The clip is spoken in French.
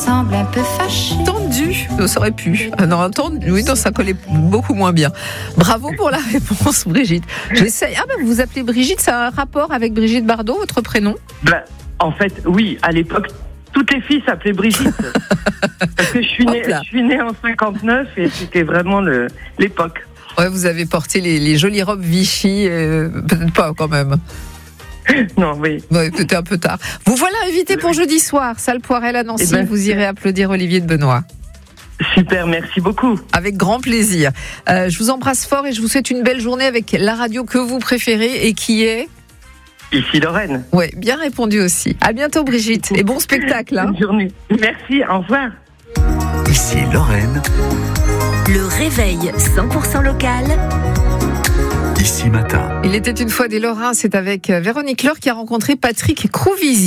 semble un peu fâché. Tendu, ça aurait pu. Ah non, tendu, oui, non, ça collait beaucoup moins bien. Bravo pour la réponse, Brigitte. J'essaye. Ah ben, vous vous appelez Brigitte, ça a un rapport avec Brigitte Bardot, votre prénom ? En fait, oui, à l'époque, toutes les filles s'appelaient Brigitte. Parce que je suis née en 59 et c'était vraiment l'époque. Ouais, vous avez porté les jolies robes Vichy, peut-être pas quand même. Non, oui. Ouais, peut-être un peu tard. Vous voilà invité pour jeudi soir, salle Poirel à Nancy. Vous irez applaudir Olivier de Benoît. Super, merci beaucoup. Avec grand plaisir. Je vous embrasse fort et je vous souhaite une belle journée avec la radio que vous préférez et qui est... Ici Lorraine. Ouais, bien répondu aussi. À bientôt Brigitte et bon spectacle. Hein. Bonne journée. Merci, au revoir. Ici Lorraine. Le réveil 100% local. Ici matin. Il était une fois des Lorrains, c'est avec Véronique Laure qui a rencontré Patrick Crouvisi.